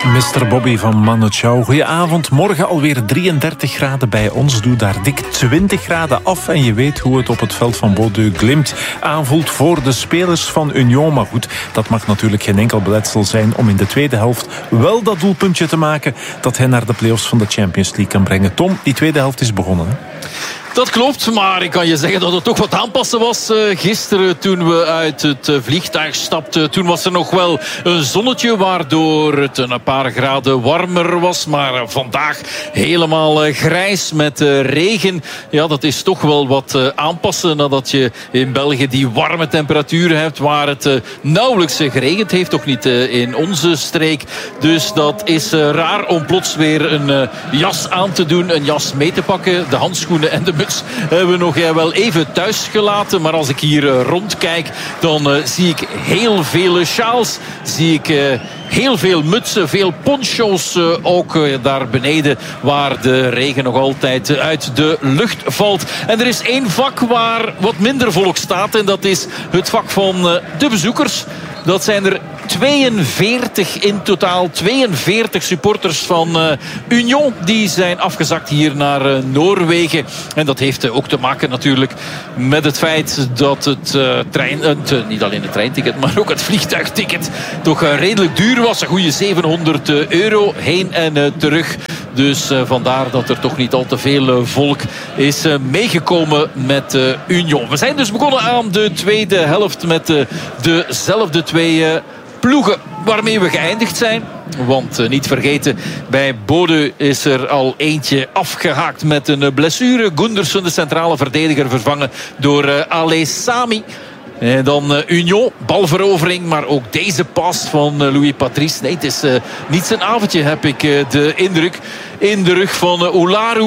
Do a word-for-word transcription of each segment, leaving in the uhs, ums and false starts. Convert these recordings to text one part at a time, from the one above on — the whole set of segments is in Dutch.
mister Bobby van Manu Chao. Goedenavond. Morgen alweer drieëndertig graden bij ons. Doe daar dik twintig graden af. En je weet hoe het op het veld van Bodø Glimt aanvoelt voor de spelers van Union. Maar goed, dat mag natuurlijk geen enkel beletsel zijn om in de tweede helft wel dat doelpuntje te maken dat hen naar de play-offs van de Champions League kan brengen. Tom, die tweede helft is begonnen, hè? Dat klopt, maar ik kan je zeggen dat het toch wat aanpassen was uh, gisteren toen we uit het uh, vliegtuig stapten. Toen was er nog wel een zonnetje waardoor het een paar graden warmer was. Maar uh, vandaag helemaal uh, grijs met uh, regen. Ja, dat is toch wel wat uh, aanpassen nadat je in België die warme temperaturen hebt waar het uh, nauwelijks uh, geregend heeft. Toch niet uh, in onze streek. Dus dat is uh, raar om plots weer een uh, jas aan te doen, een jas mee te pakken. De handschoenen en de hebben we nog wel even thuis gelaten. Maar als ik hier rondkijk, dan uh, zie ik heel veel sjaals. Zie ik uh, heel veel mutsen, veel poncho's uh, ook uh, daar beneden. Waar de regen nog altijd uh, uit de lucht valt. En er is één vak waar wat minder volk staat. En dat is het vak van uh, de bezoekers. Dat zijn er tweeënveertig in totaal. tweeënveertig supporters van uh, Union. Die zijn afgezakt hier naar uh, Noorwegen. En dat heeft uh, ook te maken natuurlijk met het feit dat het uh, trein... Uh, t, niet alleen het treinticket, maar ook het vliegtuigticket toch uh, redelijk duur was. Een goede zevenhonderd euro heen en uh, terug. Dus uh, vandaar dat er toch niet al te veel uh, volk is uh, meegekomen met uh, Union. We zijn dus begonnen aan de tweede helft met uh, dezelfde twee uh, ploegen waarmee we geëindigd zijn. Want uh, niet vergeten, bij Bodø is er al eentje afgehaakt met een uh, blessure. Gundersen, de centrale verdediger, vervangen door uh, Ale Sami. En dan uh, Union, balverovering, maar ook deze pas van uh, Louis Patrice. Nee, het is uh, niet zijn avondje, heb ik uh, de indruk. In de rug van uh, Oularu.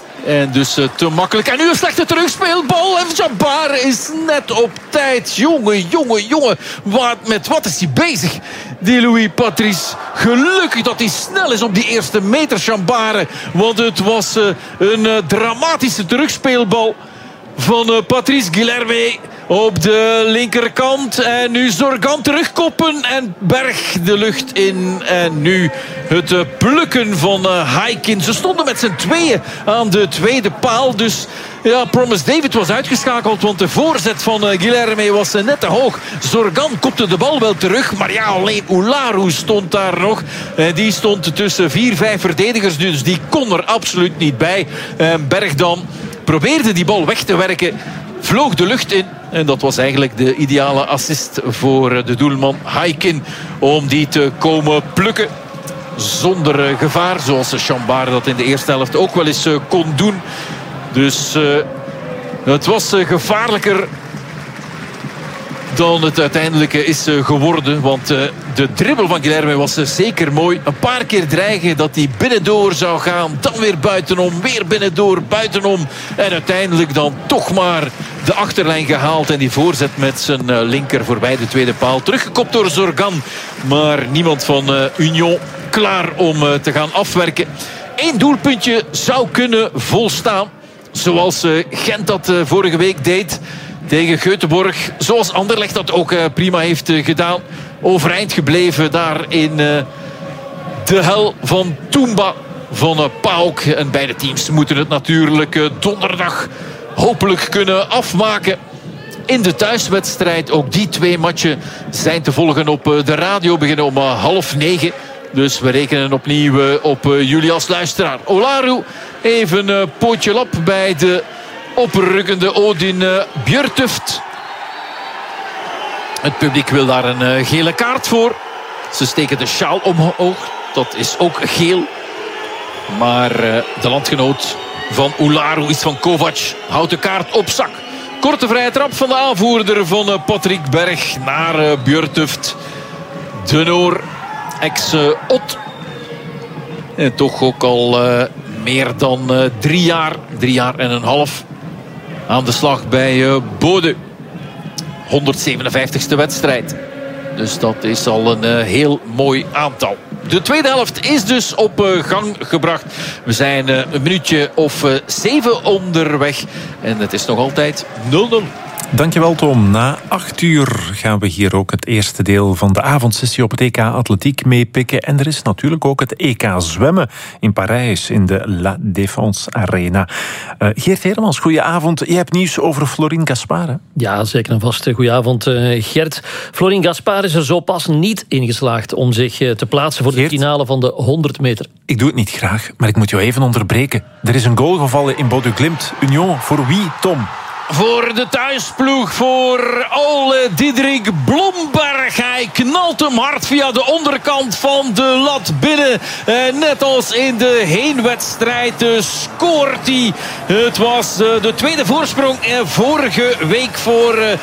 En dus uh, te makkelijk. En nu een slechte terugspeelbal. En Jabbar is net op tijd. Jongen, jongen, jongen. Wat, met wat is hij bezig? Die Louis Patrice. Gelukkig dat hij snel is op die eerste meter, Jabbar. Want het was uh, een uh, dramatische terugspeelbal van uh, Patrice Guilherme op de linkerkant. En nu Zorgan terugkoppen en Berg de lucht in. En nu het uh, plukken van uh, Haikin. Ze stonden met z'n tweeën aan de tweede paal. Dus ja, Promise David was uitgeschakeld. Want de voorzet van uh, Guilherme was uh, net te hoog. Zorgan kopte de bal wel terug. Maar ja, alleen Oularu stond daar nog. En die stond tussen vier, vijf verdedigers. Dus die kon er absoluut niet bij. En Berg dan probeerde die bal weg te werken. Vloog de lucht in. En dat was eigenlijk de ideale assist voor de doelman Haikin. Om die te komen plukken. Zonder gevaar. Zoals Chambard dat in de eerste helft ook wel eens kon doen. Dus uh, het was gevaarlijker dan het uiteindelijk is geworden. Want de dribbel van Guilherme was zeker mooi. Een paar keer dreigen dat hij binnendoor zou gaan. Dan weer buitenom, weer binnendoor, buitenom. En uiteindelijk dan toch maar de achterlijn gehaald. En die voorzet met zijn linker voorbij de tweede paal. Teruggekopt door Zorgan. Maar niemand van Union klaar om te gaan afwerken. Eén doelpuntje zou kunnen volstaan. Zoals Gent dat vorige week deed tegen Göteborg. Zoals Anderlecht dat ook uh, prima heeft uh, gedaan. Overeind gebleven daar in uh, de hel van Toumba van uh, Pauk. En beide teams moeten het natuurlijk uh, donderdag hopelijk kunnen afmaken. In de thuiswedstrijd. Ook die twee matchen zijn te volgen op uh, de radio. Beginnen om uh, half negen. Dus we rekenen opnieuw uh, op uh, jullie als luisteraar. Oularu even een uh, pootje lap bij de oprukkende Odin uh, Björtuft. Het publiek wil daar een uh, gele kaart voor. Ze steken de sjaal omhoog. Dat is ook geel. Maar uh, de landgenoot van Oularu, iets van Kovac, houdt de kaart op zak. Korte vrije trap van de aanvoerder van uh, Patrick Berg naar uh, Björtuft. De Noor, ex-Ot. Uh, en toch ook al uh, meer dan uh, drie jaar, drie jaar en een half aan de slag bij uh, Bodø. honderdzevenenvijftigste wedstrijd. Dus dat is al een uh, heel mooi aantal. De tweede helft is dus op uh, gang gebracht. We zijn uh, een minuutje of uh, zeven onderweg. En het is nog altijd nul nul. Dankjewel Tom. Na acht uur gaan we hier ook het eerste deel van de avondsessie op het E K Atletiek meepikken. En er is natuurlijk ook het E K Zwemmen in Parijs in de La Défense Arena. Uh, Geert Heremans, goedenavond. Je hebt nieuws over Florine Gaspard, hè? Ja, zeker en vast. Goedenavond, uh, Gert. Florine Gaspard is er zo pas niet in geslaagd om zich uh, te plaatsen voor Geert, de finale van de honderd meter. Ik doe het niet graag, maar ik moet jou even onderbreken. Er is een goal gevallen in Bodø/Glimt. Union, voor wie, Tom? Voor de thuisploeg, voor Ole Diederik Blomberg. Hij knalt hem hard via de onderkant van de lat binnen. Eh, net als in de heenwedstrijd eh, scoort hij. Het was eh, de tweede voorsprong eh, vorige week voor... Eh,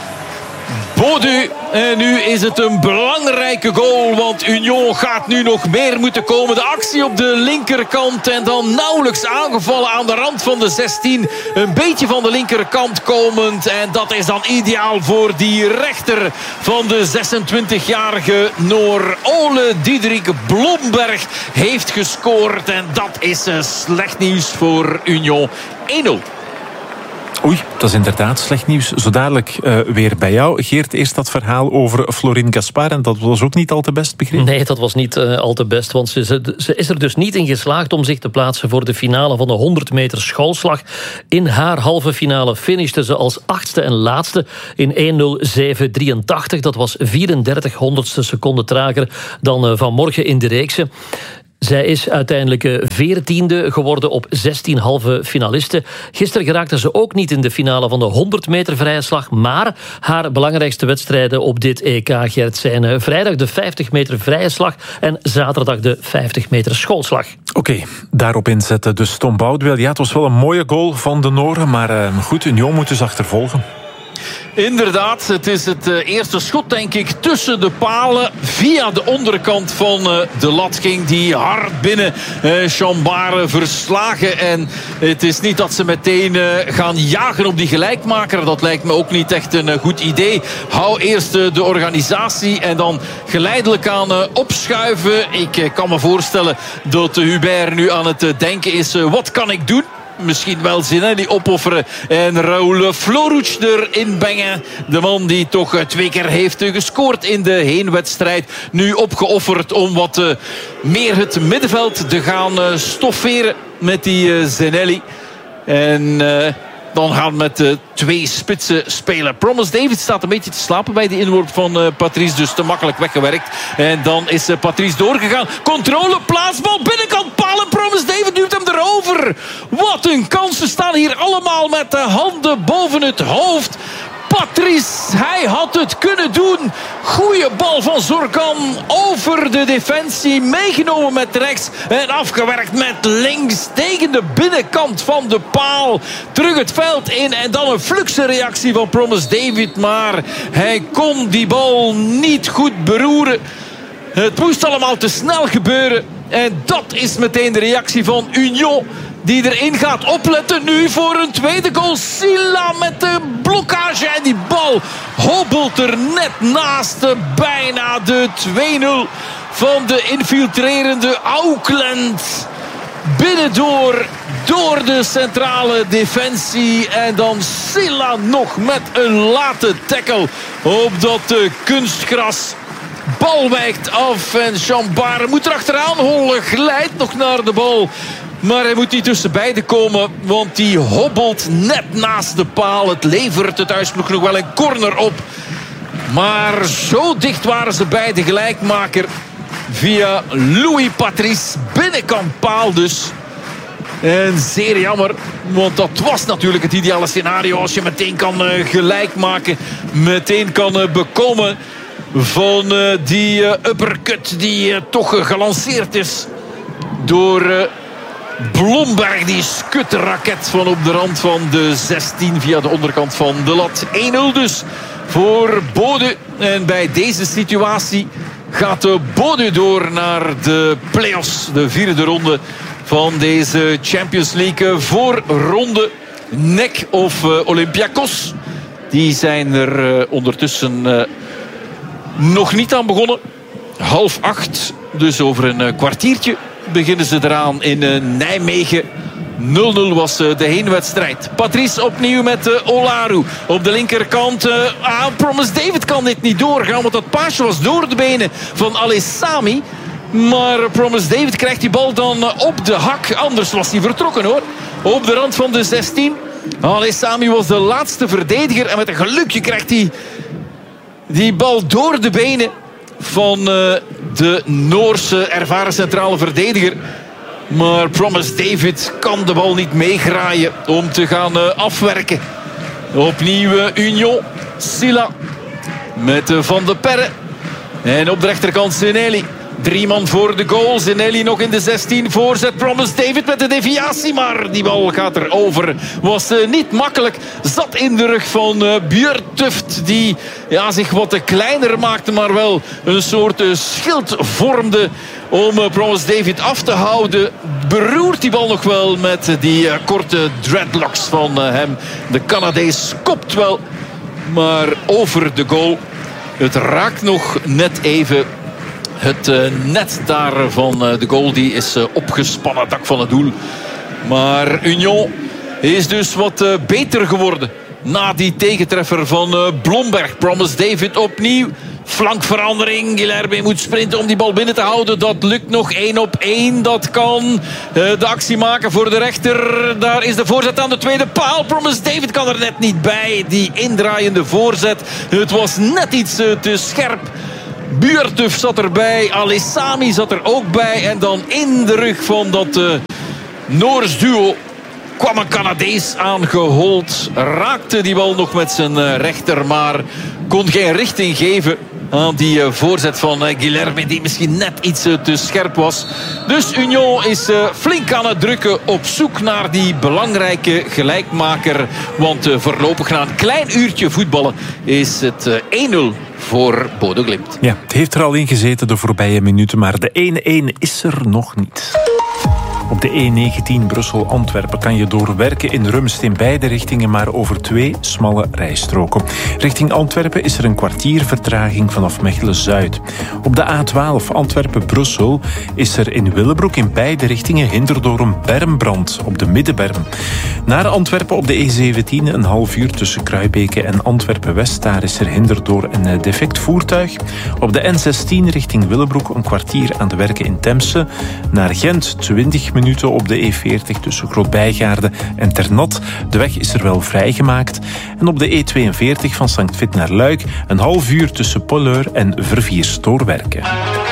Bodø. En nu is het een belangrijke goal, want Union gaat nu nog meer moeten komen. De actie op de linkerkant en dan nauwelijks aangevallen aan de rand van de zestien. Een beetje van de linkerkant komend. En dat is dan ideaal voor die rechter van de zesentwintigjarige Noor. Ole Diederik Blomberg heeft gescoord. En dat is slecht nieuws voor Union. één nul. Oei, dat is inderdaad slecht nieuws. Zo dadelijk uh, weer bij jou. Geert, eerst dat verhaal over Florine Gaspard. En dat was ook niet al te best begrepen? Nee, dat was niet uh, al te best. Want ze, ze, ze is er dus niet in geslaagd om zich te plaatsen voor de finale van de honderd meter schoolslag. In haar halve finale finishte ze als achtste en laatste in één nul zeven drieëntachtig. Dat was vierendertig honderdste seconde trager dan uh, vanmorgen in de reekse. Zij is uiteindelijk veertiende geworden op zestien halve finalisten. Gisteren geraakte ze ook niet in de finale van de honderd meter vrije slag. Maar haar belangrijkste wedstrijden op dit E K, Gert, zijn vrijdag de vijftig meter vrije slag en zaterdag de vijftig meter schoolslag. Oké, okay, daarop inzetten. Dus Tom Boudewijn, ja, het was wel een mooie goal van de Noren. Maar uh, goed, Union moet dus achtervolgen. Inderdaad, het is het uh, eerste schot, denk ik, tussen de palen. Via de onderkant van uh, de lat ging die hard binnen. Uh, Chambard verslagen. En het is niet dat ze meteen uh, gaan jagen op die gelijkmaker. Dat lijkt me ook niet echt een uh, goed idee. Hou eerst uh, de organisatie en dan geleidelijk aan uh, opschuiven. Ik uh, kan me voorstellen dat uh, Hubert nu aan het uh, denken is. Uh, wat kan ik doen? Misschien wel Zinelli opofferen en Raoul Floruc erin brengen. De man die toch twee keer heeft gescoord in de heenwedstrijd. Nu opgeofferd om wat meer het middenveld te gaan stofferen met die Zinelli. En... Uh, Dan gaan we met uh, twee spitsen spelen. Promise David staat een beetje te slapen bij de inworp van uh, Patrice. Dus te makkelijk weggewerkt. En dan is uh, Patrice doorgegaan. Controle, plaatsbal, binnenkant palen. Promise David duwt hem erover. Wat een kans. Ze staan hier allemaal met de handen boven het hoofd. Patrice, hij had het kunnen doen. Goeie bal van Zorgan over de defensie. Meegenomen met rechts en afgewerkt met links. Tegen de binnenkant van de paal. Terug het veld in en dan een fluxe reactie van Promise David. Maar hij kon die bal niet goed beroeren. Het moest allemaal te snel gebeuren. En dat is meteen de reactie van Union. Die erin gaat opletten nu voor een tweede goal. Silla met de blokkage. En die bal hobbelt er net naast. Bijna de twee nul van de infiltrerende Auckland. Binnendoor, door de centrale defensie. En dan Silla nog met een late tackle op dat kunstgras. Bal wijkt af en Chambard moet erachteraan hollen. Glijdt nog naar de bal. Maar hij moet niet tussen beiden komen. Want die hobbelt net naast de paal. Het levert het thuisploeg nog wel een corner op. Maar zo dicht waren ze bij de gelijkmaker. Via Louis Patrice. Binnenkant paal dus. En zeer jammer. Want dat was natuurlijk het ideale scenario. Als je meteen kan uh, gelijk maken. Meteen kan uh, bekomen. Van uh, die uh, uppercut die uh, toch uh, gelanceerd is. Door... Uh, Blomberg, die skutterraket van op de rand van de zestien via de onderkant van de lat. één nul dus voor Bodø. En bij deze situatie gaat de Bodø door naar de play-offs. De vierde ronde van deze Champions League voorronde. N E C of uh, Olympiakos. Die zijn er uh, ondertussen uh, nog niet aan begonnen. Half acht, dus over een uh, kwartiertje beginnen ze eraan in uh, Nijmegen nul nul was de heenwedstrijd. Patrice opnieuw met Olaru. Op de linkerkant. Ah, Promise David kan dit niet doorgaan. Want dat paasje was door de benen van Alessami. Maar Promise David krijgt die bal dan op de hak. Anders was hij vertrokken hoor. Op de rand van de zestien. Alessami was de laatste verdediger. En met een gelukje krijgt hij die bal door de benen van de Noorse ervaren centrale verdediger. Maar Promise David kan de bal niet meegraaien om te gaan afwerken. Opnieuw Union. Silla met Van de Perre. En op de rechterkant Zeneli. Drie man voor de goal. Zeneli nog in de zestien. Voorzet Promise David met de deviatie. Maar die bal gaat erover. Was uh, niet makkelijk. Zat in de rug van uh, Björtuft. Die ja, zich wat kleiner maakte. Maar wel een soort uh, schild vormde. Om uh, Promise David af te houden. Beroert die bal nog wel met uh, die uh, korte dreadlocks van uh, hem. De Canadees kopt wel. Maar over de goal. Het raakt nog net even. Het uh, net daar van uh, de goal die is uh, opgespannen, dak van het doel. Maar Union is dus wat uh, beter geworden. Na die tegentreffer van uh, Blomberg. Promise David opnieuw. Flankverandering. Guilherme moet sprinten om die bal binnen te houden. Dat lukt nog één op één. Dat kan uh, de actie maken voor de rechter. Daar is de voorzet aan de tweede paal. Promise David kan er net niet bij. Die indraaiende voorzet. Het was net iets uh, te scherp. Björtuft zat erbij. Alessami zat er ook bij. En dan in de rug van dat uh, Noors duo kwam een Canadees aangehold. Raakte die bal nog met zijn uh, rechter. Maar kon geen richting geven aan die uh, voorzet van uh, Guilherme. Die misschien net iets uh, te scherp was. Dus Union is uh, flink aan het drukken. Op zoek naar die belangrijke gelijkmaker. Want uh, voorlopig na een klein uurtje voetballen is het uh, één nul. Voor Bodo Glimt. Ja, het heeft er al in gezeten de voorbije minuten, maar de één-één is er nog niet. Op de E negentien Brussel-Antwerpen kan je doorwerken in Rumst in beide richtingen, maar over twee smalle rijstroken. Richting Antwerpen is er een kwartier vertraging vanaf Mechelen-Zuid. Op de A twaalf Antwerpen-Brussel is er in Willebroek in beide richtingen hinder door een bermbrand op de Middenberm. Naar Antwerpen op de E zeventien een half uur tussen Kruibeke en Antwerpen-West. Daar is er hinder door een defect voertuig. Op de N zestien richting Willebroek een kwartier aan de werken in Temse. Naar Gent twintig minuten op de E veertig tussen Groot-Bijgaarde en Ternat. De weg is er wel vrijgemaakt. En op de E tweeënveertig van Sankt Vith naar Luik een half uur tussen Polleur en Verviers doorwerken.